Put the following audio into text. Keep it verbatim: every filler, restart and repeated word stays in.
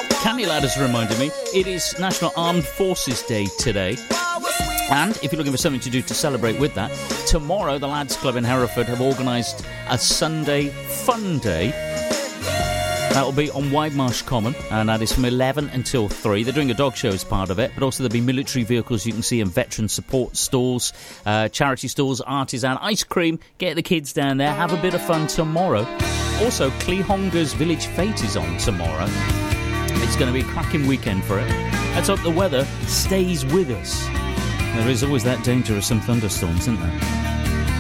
Candy Lad has reminded me it is National Armed Forces Day today. And if you're looking for something to do to celebrate with that, tomorrow the Lads Club in Hereford have organised a Sunday fun day. That will be on Widemarsh Common, and that is from eleven until three. They're doing a dog show as part of it, but also there'll be military vehicles you can see and veteran support stalls, uh, charity stalls, artisan, ice cream. Get the kids down there, have a bit of fun tomorrow. Also, Cleahonger's Village Fete is on tomorrow. It's going to be a cracking weekend for it. Let's hope the weather stays with us. There is always that danger of some thunderstorms, isn't there?